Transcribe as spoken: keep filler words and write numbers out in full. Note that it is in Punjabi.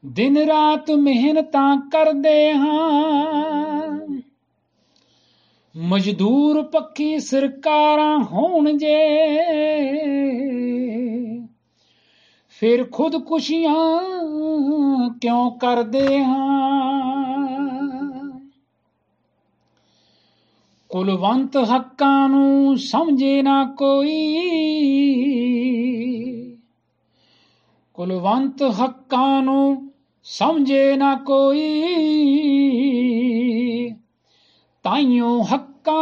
ਦਿਨ ਰਾਤ ਮਿਹਨਤਾਂ ਕਰਦੇ ਹਾਂ, ਮਜ਼ਦੂਰ ਪੱਖੀ ਸਰਕਾਰਾਂ ਹੋਣ ਜੇ, ਫਿਰ ਖੁਦਕੁਸ਼ੀਆਂ ਕਿਉਂ ਕਰਦੇ ਹਾਂ। ਕੁਲਵੰਤ ਹੱਕਾਂ ਨੂੰ ਸਮਝੇ ਨਾ ਕੋਈ, ਕੁਲਵੰਤ ਹੱਕਾਂ ਨੂੰ ਸਮਝੇ ਨਾ ਕੋਈ, ਤਾਈਓ ਹੱਕ